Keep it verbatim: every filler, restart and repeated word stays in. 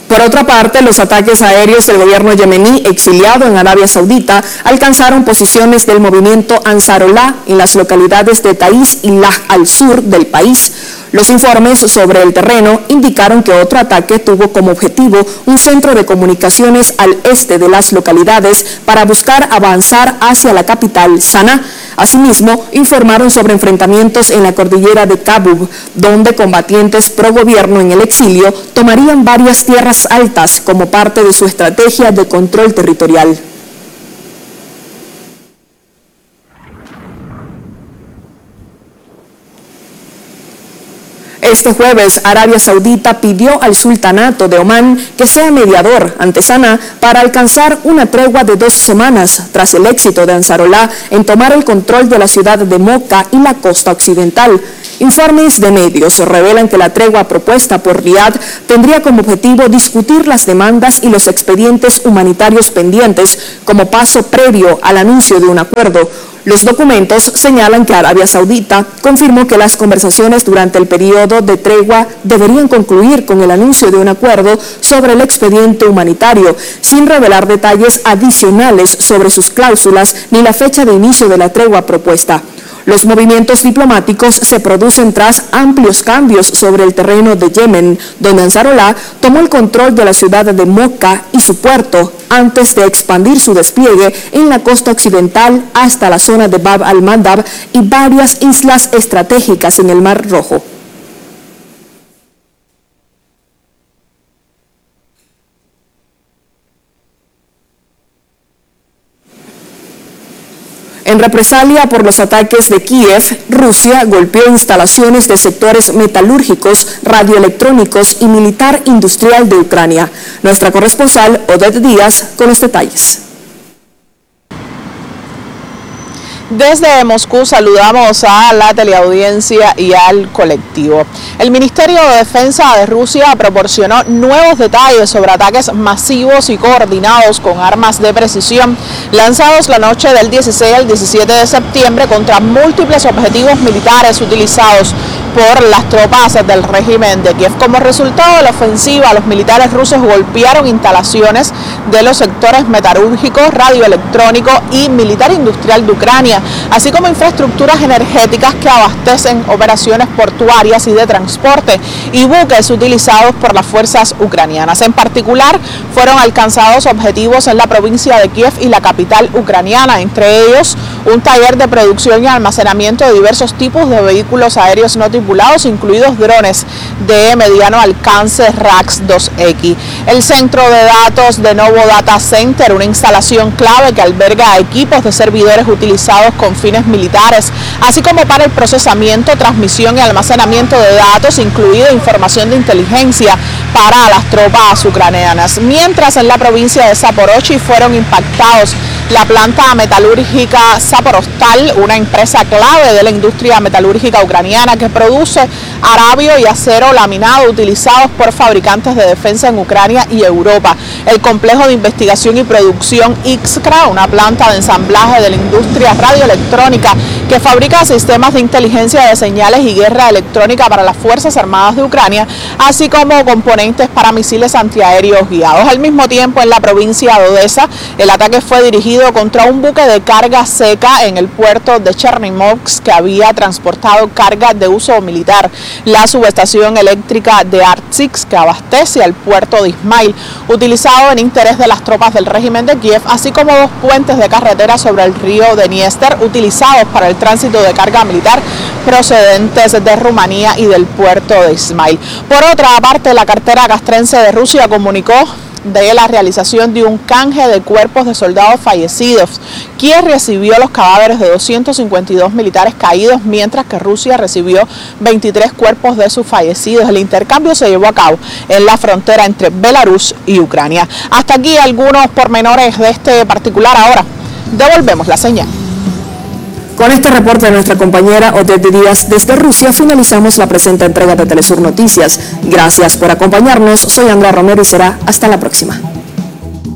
Por otra parte, los ataques aéreos del gobierno yemení exiliado en Arabia Saudita alcanzaron posiciones del movimiento Ansarolá en las localidades de Taiz y Laj al sur del país. Los informes sobre el terreno indicaron que otro ataque tuvo como objetivo un centro de comunicaciones al este de las localidades para buscar avanzar hacia la capital, Saná. Asimismo, informaron sobre enfrentamientos en la cordillera de Kabub, donde combatientes pro gobierno en el exilio tomarían varias tierras altas como parte de su estrategia de control territorial. Este jueves, Arabia Saudita pidió al sultanato de Omán que sea mediador ante Saná para alcanzar una tregua de dos semanas tras el éxito de Ansarolá en tomar el control de la ciudad de Moca y la costa occidental. Informes de medios revelan que la tregua propuesta por Riad tendría como objetivo discutir las demandas y los expedientes humanitarios pendientes como paso previo al anuncio de un acuerdo. Los documentos señalan que Arabia Saudita confirmó que las conversaciones durante el periodo de tregua deberían concluir con el anuncio de un acuerdo sobre el expediente humanitario, sin revelar detalles adicionales sobre sus cláusulas ni la fecha de inicio de la tregua propuesta. Los movimientos diplomáticos se producen tras amplios cambios sobre el terreno de Yemen, donde Ansarolá tomó el control de la ciudad de Moca y su puerto, antes de expandir su despliegue en la costa occidental hasta la zona de Bab al-Mandab y varias islas estratégicas en el Mar Rojo. En represalia por los ataques de Kiev, Rusia golpeó instalaciones de sectores metalúrgicos, radioelectrónicos y militar industrial de Ucrania. Nuestra corresponsal, Odette Díaz, con los detalles. Desde Moscú saludamos a la teleaudiencia y al colectivo. El Ministerio de Defensa de Rusia proporcionó nuevos detalles sobre ataques masivos y coordinados con armas de precisión lanzados la noche del dieciséis al diecisiete de septiembre contra múltiples objetivos militares utilizados por las tropas del régimen de Kiev. Como resultado de la ofensiva, los militares rusos golpearon instalaciones de los sectores metalúrgicos, radioelectrónico y militar industrial de Ucrania, así como infraestructuras energéticas que abastecen operaciones portuarias y de transporte y buques utilizados por las fuerzas ucranianas. En particular, fueron alcanzados objetivos en la provincia de Kiev y la capital ucraniana, entre ellos un taller de producción y almacenamiento de diversos tipos de vehículos aéreos no tripulados, incluidos drones de mediano alcance R A X dos X. El centro de datos de Novo Data Center, una instalación clave que alberga equipos de servidores utilizados con fines militares, así como para el procesamiento, transmisión y almacenamiento de datos, incluida información de inteligencia para las tropas ucranianas. Mientras en la provincia de Zaporozhye fueron impactados la planta metalúrgica Zaporostal, una empresa clave de la industria metalúrgica ucraniana que produce arabio y acero laminado utilizados por fabricantes de defensa en Ucrania y Europa. El complejo de investigación y producción Iskra, una planta de ensamblaje de la industria radioelectrónica que fabrica sistemas de inteligencia de señales y guerra electrónica para las Fuerzas Armadas de Ucrania, así como componentes para misiles antiaéreos guiados. Al mismo tiempo, en la provincia de Odessa, el ataque fue dirigido contra un buque de carga seca en el puerto de Chernimovsk que había transportado carga de uso militar. La subestación eléctrica de Artsix, que abastece al puerto de Ismail, utilizado en interés de las tropas del régimen de Kiev, así como dos puentes de carretera sobre el río de Dniester, utilizados para el tránsito de carga militar procedentes de Rumanía y del puerto de Ismail. Por otra parte, la cartera castrense de Rusia comunicó de la realización de un canje de cuerpos de soldados fallecidos. Kiev recibió los cadáveres de doscientos cincuenta y dos militares caídos, mientras que Rusia recibió veintitrés cuerpos de sus fallecidos. El intercambio se llevó a cabo en la frontera entre Belarus y Ucrania. Hasta aquí algunos pormenores de este particular. Ahora devolvemos la señal. Con este reporte de nuestra compañera Odette Díaz desde Rusia, finalizamos la presente entrega de Telesur Noticias. Gracias por acompañarnos. Soy Andrea Romero y será hasta la próxima.